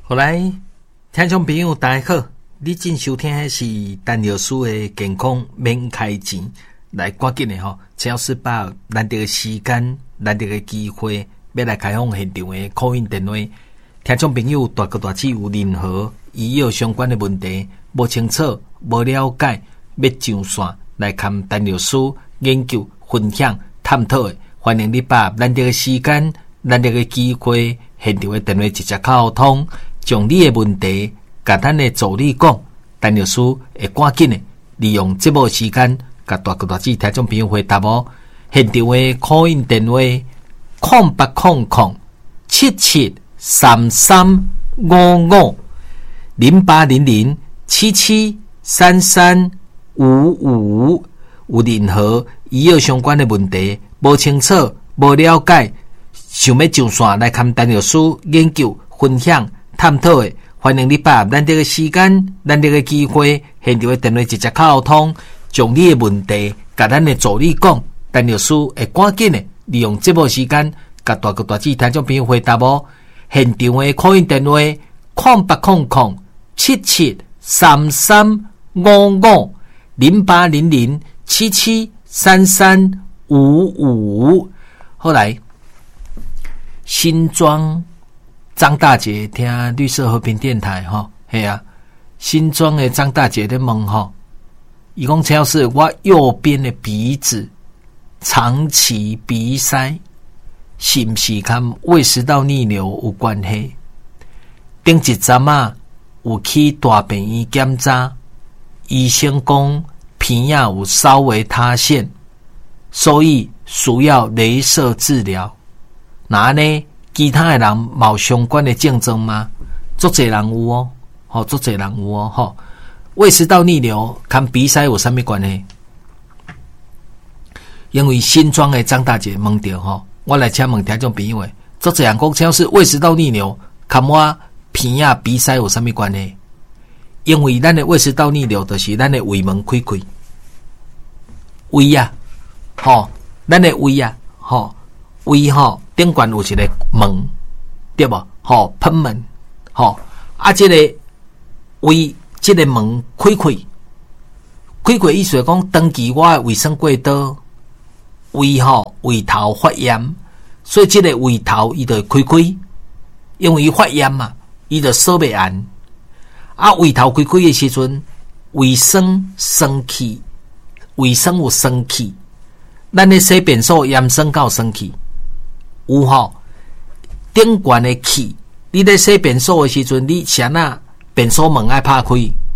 好来，听众朋友大家好，你正收听的是陈老师的健康免开钱，来赶紧的吼，只要是把难得的时间、难得的机会，要来开放现场的call in电话。听众朋友大哥大姐有任何医药相关的问题，无清楚、无了解，要上线来看陈老师研究、分享、探讨的，欢迎你把难得的时间、难得的机会，现场的电话直接沟通。将你的问题甲咱的助理讲，陈老师会赶紧的利用节目时间，甲大哥大姐听众朋友回答哦。现场的 call in 电话0800773355，0800773355，有任何医药相关的问题，无清楚、无了解，想要上线来看陈老师研究、分享。探讨的，欢迎你把咱这个时间、咱这个机会，现场的电话直接沟通，将你的问题甲咱的助理讲，陈老师会赶紧的利用节目时间，甲大哥大姐听众朋友回答哦。现场的call in电话0800773355，0800773355。后来，新庄。张大姐听绿色和平电台吼，嘿啊，新庄的张大姐在问吼，伊讲陈老师，我右边的鼻子长期鼻塞，是不是跟胃食道逆流有关系？顶一阵啊，有去大病院检查，医生讲鼻仔有稍微塌陷，所以需要雷射治疗。那呢？其他的人冇相关的症状吗？足侪人有哦，吼，足侪人有哦，吼。胃食道逆流跟鼻塞有什么关系？因为新庄的张大姐问到吼，我来请问听众朋友诶，足侪人讲，只要是胃食道逆流，跟我鼻仔鼻塞有什么关系？因为咱的胃食道逆流就是咱的胃门开开，胃啊，吼，咱的胃啊，吼，胃吼。顶管有一个门，对不？吼，喷门，吼啊，这个胃，这个门开开，开开意思是讲，长期我的卫生过多，胃吼胃头发炎，所以这个胃头伊就开开，因为伊发炎嘛，伊就锁不安。啊，胃头开开的时阵，卫生生气，卫生有生气，咱的小便所炎生到生气。有吼，顶悬的气，你在洗便所的时阵，你先啊便所门爱拍开，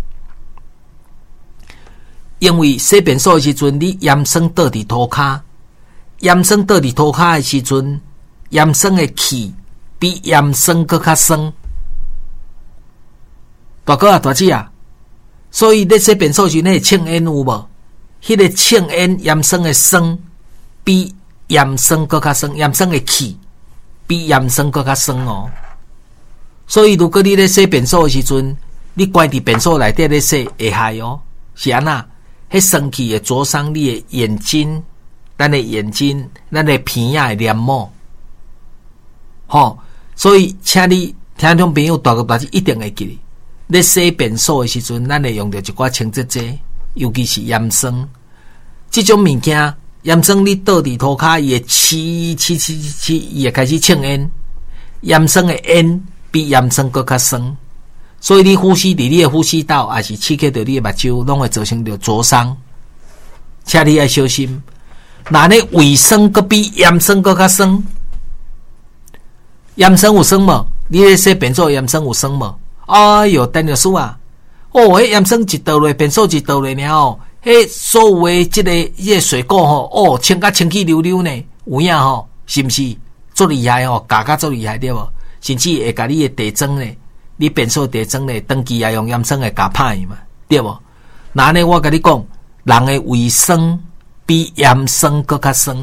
因为洗便所的时阵，你盐酸倒伫涂骹，盐酸倒伫涂骹的时阵，盐酸的气比盐酸更较酸。大哥啊，大姐啊，所以你洗便所时，那个呛烟有无？迄个呛烟盐酸的酸比。盐酸更较酸，盐酸的气比盐酸更较酸哦。所以如果你咧洗便所的时阵，你关伫便所内底咧洗会害哦。是安那？迄生气会灼伤你的眼睛，咱的眼睛，咱的鼻仔的黏膜。吼，所以请你听众朋友大哥大姐一定会记得，咧洗便所的时阵，咱会用到一寡清洁剂，尤其是盐酸。这种物件。盐酸你倒伫涂骹，伊会伊会开始呛烟。盐酸的烟比盐酸更较酸，所以你呼吸伫你的呼吸道，还是刺激到你的目睭，拢会造成着灼伤。请你要小心。那你胃酸阁比盐酸更较酸，盐酸有酸无？你咧洗便所盐酸有酸无？哎哟，陈老师啊，哦，迄盐酸一倒落，便所一倒落了哦。迄所有的这个水果吼，哦，清甲清气溜溜呢，有影吼，是不是？足厉害吼，加足厉害对无？甚至会甲你的地砖呢，你便所地砖呢，长期也用盐酸来加歹嘛，对无？那呢，我甲你讲，人的胃酸比盐酸更较酸。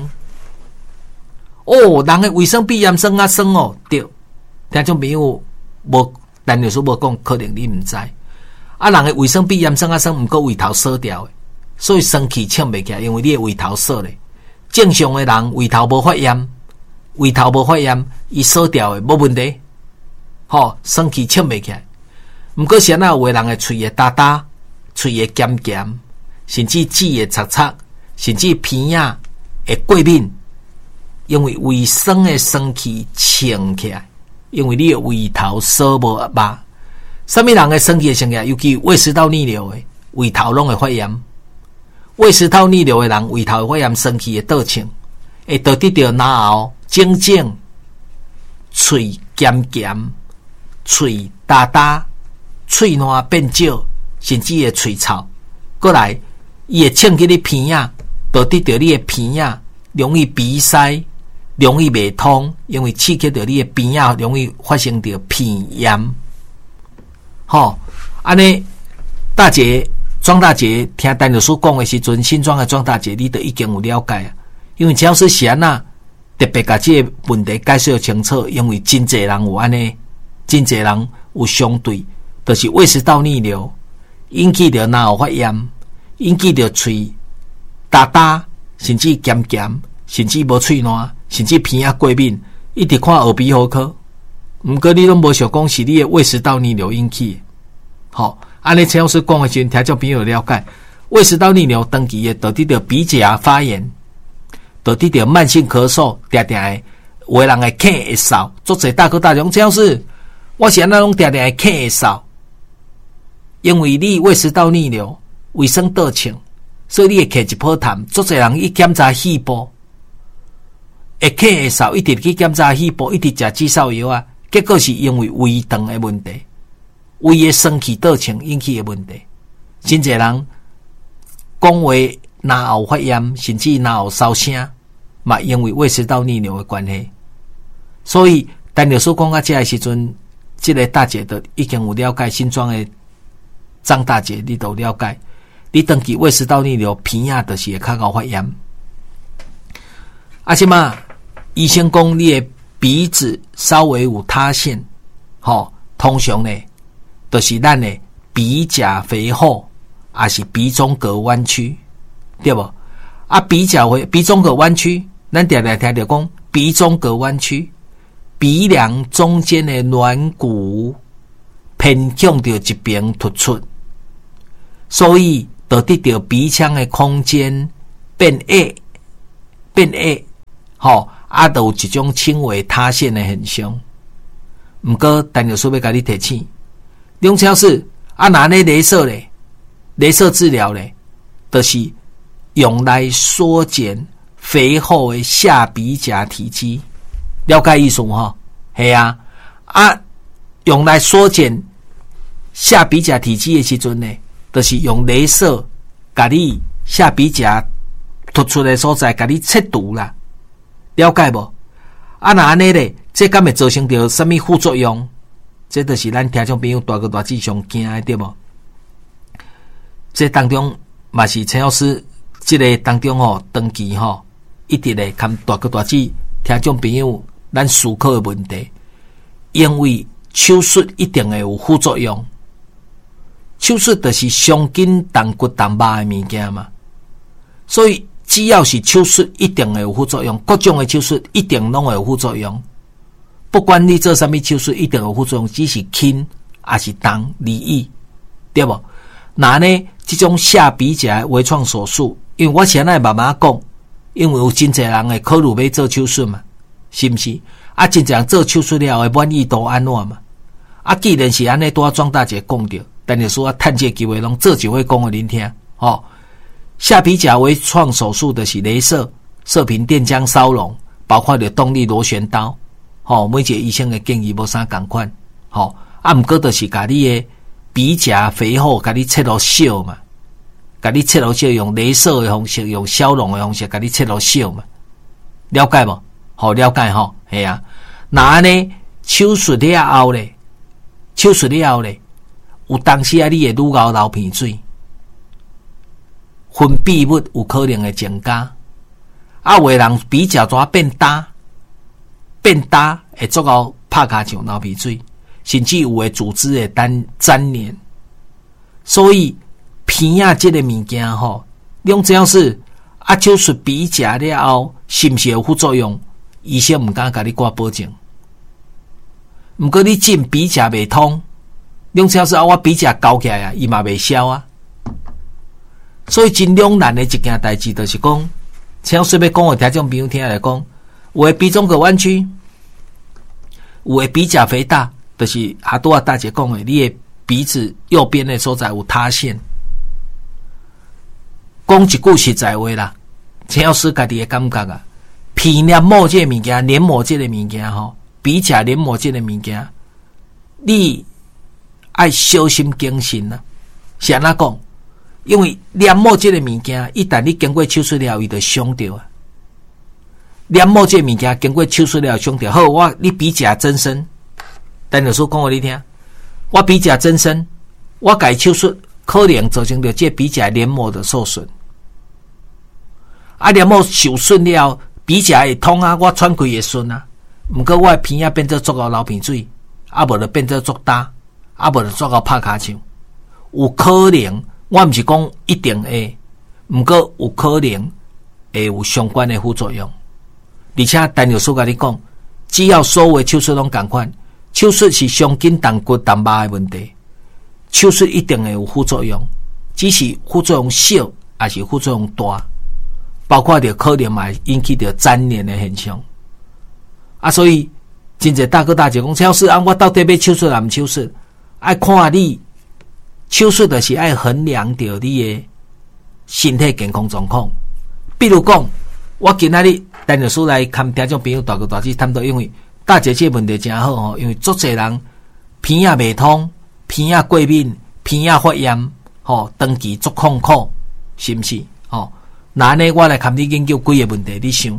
哦，人的胃酸比盐酸较酸哦，对。听众朋友无，陈老师无讲，可能你毋知。啊，人的胃酸比盐酸较酸，毋过胃头锁掉的。所以生气呛袂起来，因为你的胃头锁咧。正常的人胃头无发炎，胃头无发炎，伊锁掉的无问题。 生气呛袂起来。毋过是安那有个人的喙会焦焦，喙会咸咸，甚至舌会擦擦，甚至鼻仔会过敏，因为胃酸的生气呛起来，因为你的胃头烧无肉。什么人的生气会生起来？尤其胃食道逆流的，胃头拢会发炎。胃食道逆流的人，胃头发炎，生气会倒呛，会导致到咽喉肿肿，喙咸咸，喙焦焦，喙烂变少，甚至会喙臭。过来，伊会呛起你鼻仔，导致到你的鼻仔容易鼻塞，容易袂通，因为刺激到你的鼻仔，容易发生到鼻炎。安尼大姐庄大姐听陈律师讲的时阵，新庄的庄大姐你都已经有了解啊。因为只要是安那特别把这个问题解释清楚，因为真侪人有安尼，真侪人有相对，就是胃食道逆流引起着咽喉发炎，引起着喙焦焦，甚至咸咸，甚至无喙烂，甚至鼻仔过敏，一直看耳鼻喉科。毋过你拢无想讲是你的胃食道逆流引起的。安尼陈老师讲的时阵，听众朋友了解，胃食道逆流长期的导致着鼻甲发炎，导致着慢性咳嗽，常常的有的人会咳会嗽，足侪大哥大姐讲陈老师，我是安那拢常常会咳会嗽，因为你胃食道逆流，卫生倒呛，所以你会咳一泡痰。足侪人一检查肺部，会咳会嗽，一直去检查肺部，一直食止嗽药啊，结果是因为胃肠的问题。胃的生气倒呛引起的问题，真侪人讲话咽喉发炎，甚至咽喉烧声，嘛因为胃食道逆流的关系。所以陈律师讲到这的时阵，这个大姐都已经有了解，新庄的张大姐你都了解，你长期胃食道逆流，鼻仔就是会较高发炎。即嘛医生讲你的鼻子稍微有塌陷，通常呢，就是咱的鼻甲肥厚，还是鼻中隔弯曲，对不？鼻中隔弯曲，咱常常听到讲鼻中隔弯曲，鼻梁中间的软骨偏向到一边突出，所以导致到鼻腔的空间变矮，就有一种轻微塌陷的现象。不过陈律师要甲你提醒，梁超是那咧雷射咧，雷射治疗咧，就是用来缩减肥厚的下鼻甲体积，了解意思系啊，用来缩减下鼻甲体积的时阵呢，就是用雷射甲你下鼻甲突出的所在甲你切除啦，了解无？那安尼咧，这敢会造成着什么副作用？这就是咱听众朋友大哥大姐上惊的，对无？这当中嘛是陈老师这个当中长期一直咧看大哥大姐听众朋友咱思考的问题，因为手术一定会有副作用。手术就是伤筋动骨动肉的物件嘛，所以只要是手术一定会有副作用，各种的手术一定拢会有副作用。不管你做什么手术，一定有副作用，只是轻还是重而已，对不？那呢，这种下鼻甲的微创手术，因为我现在慢慢讲，因为有真侪人会考虑要做手术嘛，是不是？真侪人做手术了的满意度安怎嘛？既然是安尼，拄庄大姐讲着，但是说趁这机会拢做一回讲给恁听，下鼻甲微创手术的是雷射、射频电浆烧融，包括着动力螺旋刀。每一个医生的建议无啥同款。不过就是把你的鼻甲肥厚，把你切到小嘛，把你切到小，用雷射的方式，用消融的方式，把你切到小嘛。了解无？了解系啊。那呢，手术了后咧，有当时你会愈熬流鼻水。分泌物有可能会增加，有的人鼻甲怎变大会足够拍卡像流鼻水，甚至有的组织会粘连。所以鼻仔这个物件你只要是手术鼻甲了后，是不是有副作用？医生唔敢甲你挂保证。 毋过你进鼻甲袂通，梁超师我鼻甲高起来啊，伊嘛袂消啊。所以真两难的一件代志，就是讲，超师要讲互听众朋友听来讲，有的鼻中隔弯曲，有的鼻甲肥大，就是哈拄大姐讲的，你的鼻子右边的所在有塌陷。讲一句实在话啦，超师家己的感觉啊，鼻黏膜这个物件，黏膜这个物件吼，鼻甲黏膜这个物件，你爱小心谨慎啊。是安怎讲？因为黏膜这个物件，一旦你经过手术了，伊就伤着啊。黏膜这个物件经过手术了伤着，好，你鼻甲增生，陈老师讲互你听，我鼻甲增生，我改手术可能造成着这鼻甲黏膜的受损。啊，黏膜受损了，鼻甲会痛啊，我喘气会顺啊。毋过我的鼻仔变做做到流鼻水，啊无就变做做干，啊无就做到拍骹枪，有可能。我毋是讲一定会，毋过有可能会有相关的副作用。而且陈教授甲你讲，只要所有的手术拢同款，手术是伤筋动骨动肉的问题，手术一定会有副作用，只是副作用小还是副作用大，包括着可能嘛引起着粘连的现象。啊，所以真侪大哥大姐讲，超师我到底要手术还毋手术？爱看你。手术就是爱衡量到你的身体健康状况。比如讲，我今仔日陈老师来看听众朋友大哥大姐谈到，因为大姐这问题真好吼，因为足侪人鼻仔未通、鼻仔过敏、鼻仔发炎，吼，长期足痛苦，是毋是？吼，那呢，我来看你研究几个问题，你想？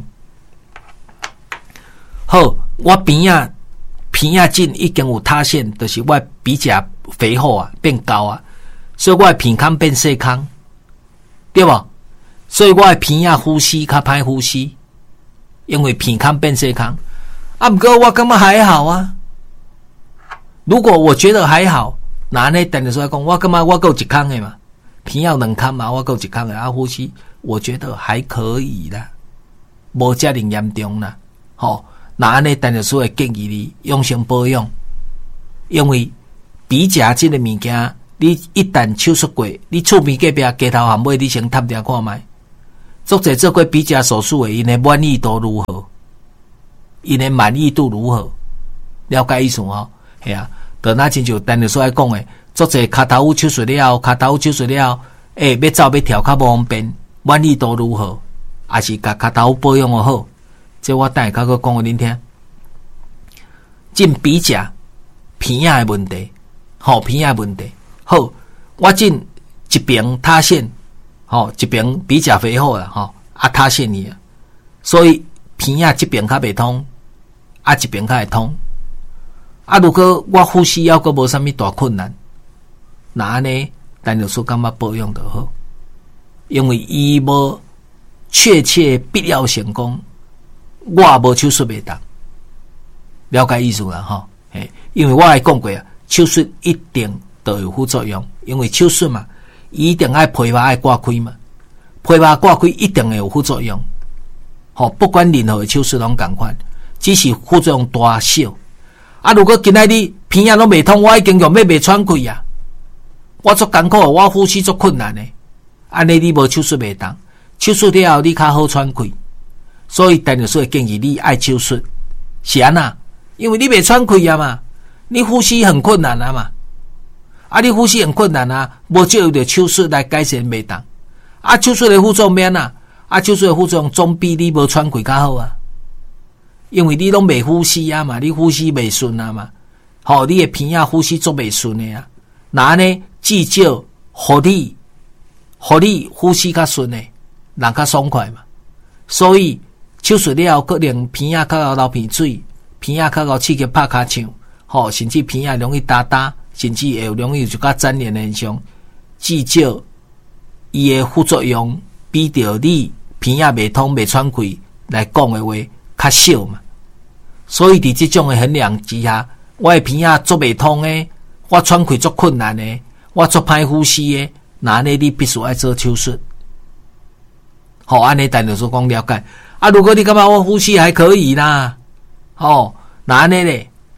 好，我鼻仔筋已经有塌陷，就是我鼻甲肥厚啊，变高啊，所以我的鼻孔变细孔，对不？所以我的鼻仔呼吸较歹呼吸，因为鼻孔变细孔。啊，不过我感觉还好啊。如果我觉得还好，那呢？等于说讲，我感觉我够一孔的嘛，鼻仔两孔嘛，我够一孔的啊，呼吸我觉得还可以啦，无遮尔严重啦。吼，那安尼，等于说会建议你用心保养，因为鼻甲这个物件，你一旦手术过，你厝边隔壁街头巷尾，你先探听看卖。足侪做过鼻甲手术的，因的满意度如何？因的满意度如何？了解意思吼？系啊，就那亲像陈律师爱讲的，足侪骹头手术了，要走要跳较无方便，满意度如何？还是甲骹头保养好？这我等下较个讲互恁听。进鼻甲、鼻仔的问题。好，鼻仔问题，好，我进一边塌陷，好，一边鼻甲肥厚啦，吼，啊塌陷去啊，所以鼻仔这边较袂通，啊一边较会通，啊如果我呼吸还阁无啥物大困难，那安尼，陈律师感觉保养就好，因为伊无确切必要成功，我也无手术袂当，了解意思啦，吼，嘿，因为我也讲过啊。手术一定都有副作用，因为手术嘛，一定爱皮肉爱割开嘛，皮肉割开一定会有副作用。好，不管任何的手术拢同款，只是副作用大小。啊，如果今仔日鼻仔拢未通，我已经用要未喘气啊，我足艰苦，我呼吸足困难的，安尼你无手术袂当，手术了后你较好喘气，所以陈律师会建议你爱手术，是安那？因为你未喘气啊嘛。你呼吸很困难啊嘛，啊，你呼吸很困难啊，无就有着手术来改善袂当，啊，手术的副作用免啊，啊，手术的副作用总比你无喘气较好啊，因为你拢未呼吸啊嘛，你呼吸袂顺啊嘛，吼，你的鼻仔呼吸做袂顺的啊，那呢，至少互你呼吸较顺的，人较爽快嘛，所以手术了后可能鼻仔较流鼻水，鼻仔较刺激拍骹枪。吼，甚至鼻仔容易打，甚至会容易有一寡粘连的现象，至少伊的副作用比着你鼻仔未通、未喘气来讲的话较少嘛。所以伫这种的衡量之下，我的鼻仔做未通的，我喘气做困难的，我做歹呼吸的，那安尼你必须爱做手术。好，安尼陈律师讲了解。啊，如果你感觉我呼吸还可以啦，哦，那安尼咧。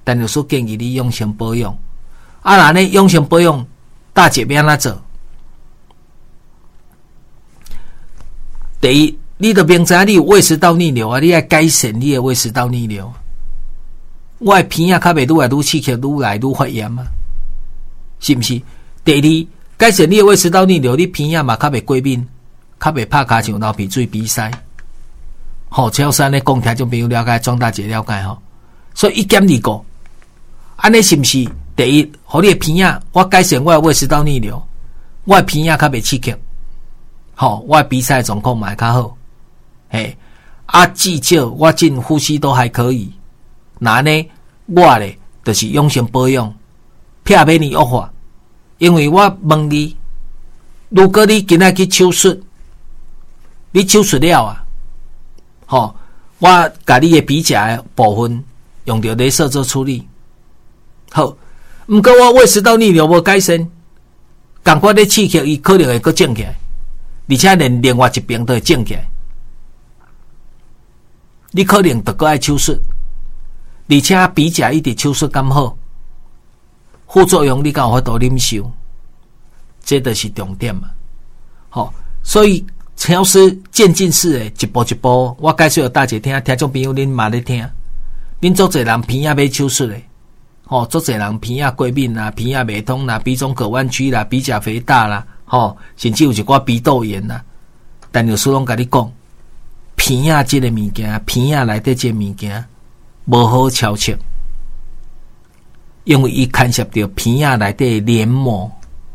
陈律师建议你养生保养。若呢养生保养，大姐要安怎做？第一，你就明知你有胃食道逆流啊，你要改善你的胃食道逆流。我的鼻啊，较袂愈来愈刺激，愈来愈发炎啊，是不是？第二，改善你的胃食道逆流，你鼻啊嘛较袂过敏，较袂拍骹像流鼻水、鼻塞。超山咧讲，听众朋友了解，庄大姐了解吼。所以一减二个，安尼是不是？第一，互你的鼻啊，我改善我的胃食道逆流，我的鼻啊较袂刺激。我的鼻塞状况嘛会较好，至少我进呼吸都还可以。那呢，我咧就是养生保养，避免你恶化。因为我问你，如果你今仔去手术，你手术了啊，我甲你的鼻甲的部分用到雷射做处理，好，毋过我胃食道逆流无改善，同款咧刺激，伊可能会搁肿起来。而且连另外一边都会肿起来，你可能就搁爱手术，而且鼻甲一直手术刚好，副作用你敢有法度忍受，这就是重点嘛。所以超师渐进式的一步一步，我介绍给大家听，听众朋友恁嘛咧听，恁足侪人鼻仔要手术的，足侪人鼻仔过敏啦，鼻仔未通啦，鼻中隔弯曲啦，鼻甲肥大啦。甚至有一寡鼻窦炎啦，但律师拢甲你讲，鼻仔这个物件，鼻仔内底这个物件无好操作，因为伊牵涉到鼻仔内底黏膜，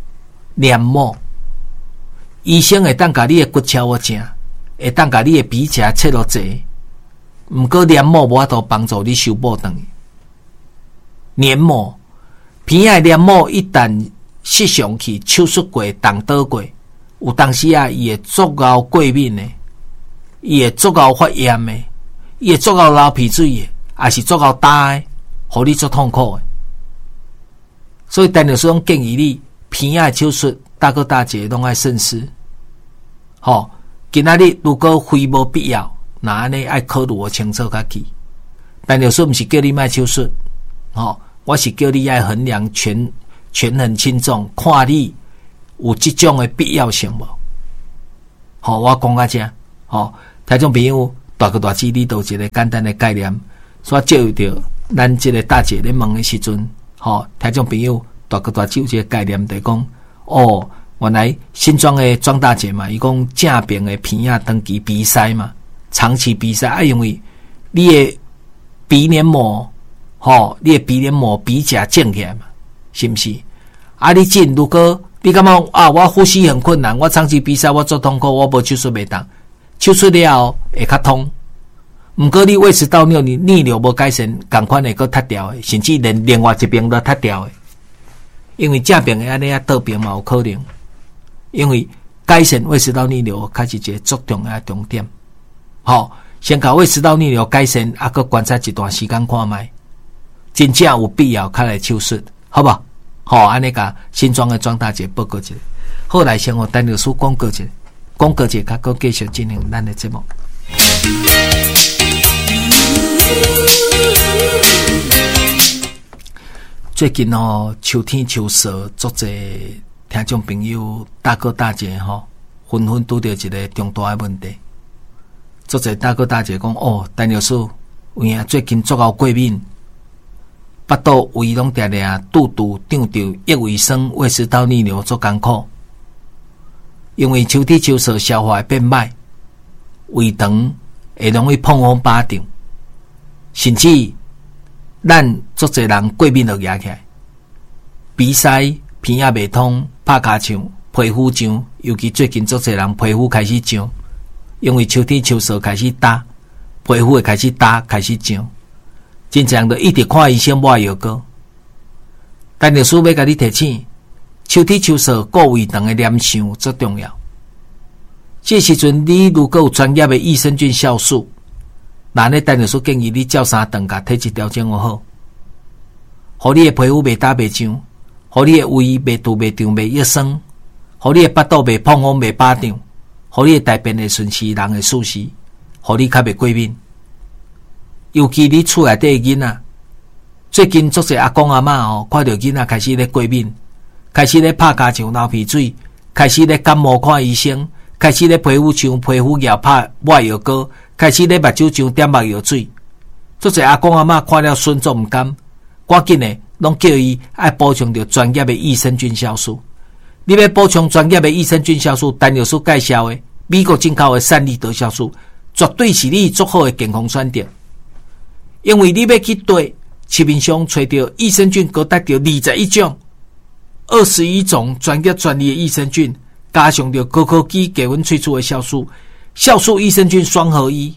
医生会当甲你的骨超我正，会当甲你的鼻甲切落济，毋过黏膜无法度帮助你修补回去。黏膜，鼻仔黏膜一旦失上去，手术过、动刀过，有当时啊，伊会足够过敏的，伊会足够发炎的，伊会足够流鼻水的，也是足够大的，互你足痛苦的。所以，陈律师拢建议你鼻仔手术，大哥大姐拢爱慎思。今仔日如果非无必要，那安尼爱考虑清楚较起。陈律师毋是叫你卖手术，我是叫你爱衡量权衡轻重，看你有这种的必要性无？我讲到这，听众朋友大哥大姐，你都有一个简单的概念，所以借着咱这个大姐咧问的时阵，听众朋友大哥大姐有一个概念，就是讲，原来新庄的庄大姐嘛，伊讲正边的鼻仔长期鼻塞嘛，长期鼻塞，因为你的鼻黏膜，你的鼻黏膜鼻甲肿起来嘛。是不是？你如果你感觉我呼吸很困难，我长期鼻塞，我做痛苦，我无手术袂当，手术了会较通。毋过你胃食道逆流无改善，同款会搁塌掉的，甚至连另外一边都塌掉的。因为正边的安尼倒边嘛有可能。因为改善胃食道逆流，开始一个足重要的重点。先把胃食道逆流改善，搁观察一段时间看卖，真正有必要开来手术。好不好？安尼甲新庄的庄大姐报告一下。后来先和陈律师广告一下，广告一下，佮继续进行咱的节目。最近秋天秋色，足侪听众朋友大哥大姐纷纷拄到一个重大的问题。足侪大哥大姐讲陈律师，有影最近足够过敏。腹肚胃拢常常肚胀着异胃酸，胃食道逆流足艰苦。因为秋天秋色，消化会变歹，胃肠会容易碰风巴掌，甚至咱足侪人过敏就压起来，鼻塞、鼻仔未通、拍骹唱、皮肤痒，尤其最近足侪人皮肤开始痒，因为秋天秋色开始干，皮肤会开始干，开始痒。真正就一直看医生买药膏，但律师要甲你提醒，秋天秋色顾胃肠的念想最重要。这时阵你如果有专业的益生菌酵素，那呢，陈律师建议你照三顿甲体质调整好，互你的皮肤袂打袂痒，互你的胃袂肚袂胀袂郁酸，互你的腹肚袂碰风袂巴掌，互你的大便会顺时，人会舒适，互你较袂过敏。尤其你厝内底的囡仔， 最近足侪阿公阿嬷看到囡仔开始咧过敏，开始咧拍骹像流鼻水，开始咧感冒看医生，开始咧皮肤像皮肤炎拍抹药膏，开始咧目睭像点目药水。足侪阿公阿嬷看了孙做毋甘，赶紧诶，拢叫伊爱补充着专业的益生菌酵素。你要补充专业的益生菌酵素，陈药师介绍的美国进口的3利德酵素，绝对是你足好的健康选择。因为你要去对市面上找到益生菌，高达到21种、21种专业专利的益生菌，加上着高科技低温萃取的酵素，酵素益生菌双合一。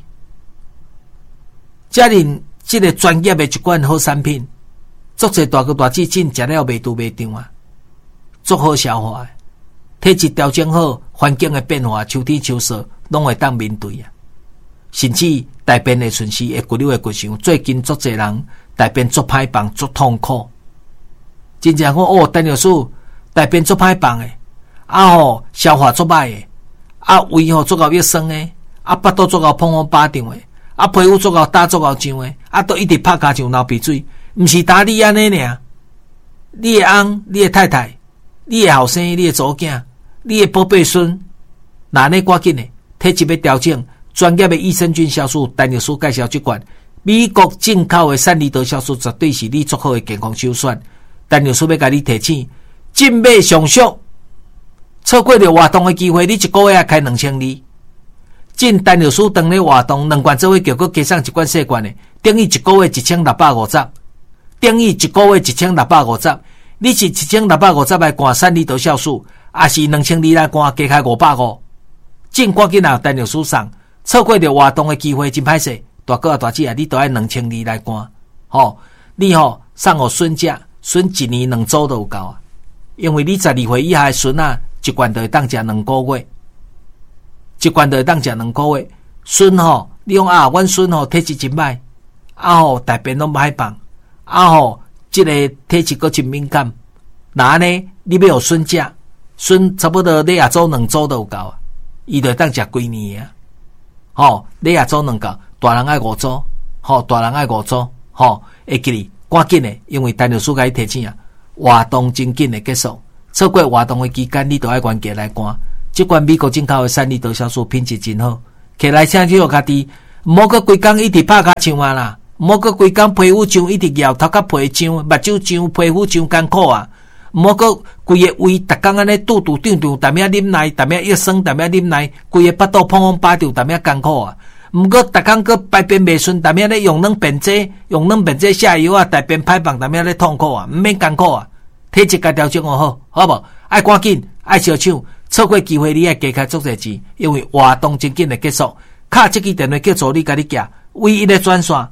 遮恁这个专业的一款好产品，足侪大哥大姐真食了袂拄袂张啊，足好消化的，体质调整好，环境的变化，秋天秋色拢会当面对啊。甚至大便的顺序会骨溜的骨想，最近足侪人大便足歹放，足痛苦。真正讲陈药师大便足歹放的，消化足歹的，胃足够益酸的，腹肚足够砰砰巴张的，皮肤足够打足够痒的，都一直拍骹像流鼻水，毋是打你安尼尔，你的翁、你的太太、你的后生、你的祖囝、你的宝贝孙，那呢赶紧的体质要调整。专业的益生菌酵素，陈药师介绍这款美国进口的3利德酵素，绝对是你足好的健康首选。陈药师要甲你提醒，进买上俗，错过了活动的机会，你一个月开2200。进陈药师当咧活动，2罐做伙叫佮加上1罐细罐的，等于一个月1650，等于一个月1650。你是1650来灌3利德酵素，还是2200来灌加开550？进赶紧拿陈药师送。错过着活动的机会真歹势，大哥大姐你都要2200来灌，你送互孙家，孙1年2周都有够啊！因为你12岁以下的孙一罐就会当食2个月，一罐就会当食2个月。孙你讲阮孙体质真歹，大便拢歹放，这个体质阁真敏感，那呢你要有孙食，孙差不多你也做2周都有够啊，伊就会当食规年啊。你也做2个，大人爱5周，大人爱5周，会记哩，赶紧的，因为陈药师甲你提醒啊，活动真紧的结束，错过活动的期间，你都要原价来灌。这款美国进口的3利德酵素品质真好，起来请去互家己，毋好阁规工一直拍骹像啊啦，毋好阁规工皮肤痒一直咬头壳皮痒，目睭痒，皮肤痒艰苦啊。毋好阁规个胃逐工安尼肚胀胀，淡仔啉奶，淡仔益酸，淡仔啉奶，规个腹肚砰砰巴张，淡仔艰苦啊！毋过逐工阁排便袂顺，淡仔咧用软便剂，下药大便歹放，淡仔咧痛苦啊！毋免艰苦啊！体质甲调整好，好无？爱赶紧，爱小抢，错过机会你爱加开足侪钱，因为活动真紧的结束。卡这支电话叫助理甲你寄，唯一的专线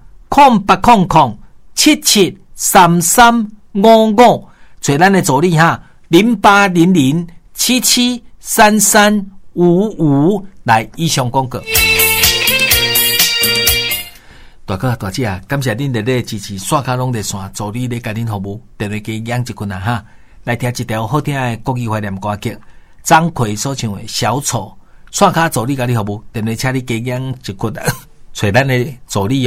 0800773355。找咱的助理0800773355来以上广告。大哥大姐感谢恁热烈支持，刷卡拢热线助理咧甲恁服务，电话机养一困来听一条好听的国语怀念歌曲，张奎所唱的小丑，刷卡助理甲你服务，电话请你加养一困找咱的助理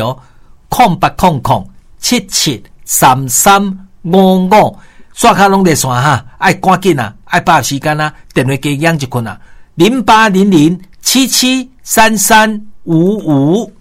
0800773355。刷卡拢热线爱赶紧爱把握时间电话机养一困0800773355。